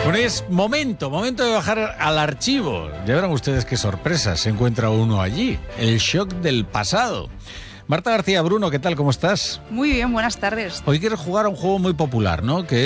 Bueno, es momento de bajar al archivo. Ya verán ustedes qué sorpresa se encuentra uno allí. El shock del pasado. Marta García Bruno, ¿qué tal? ¿Cómo estás? Muy bien, buenas tardes. Hoy quieres jugar a un juego muy popular, ¿no? Que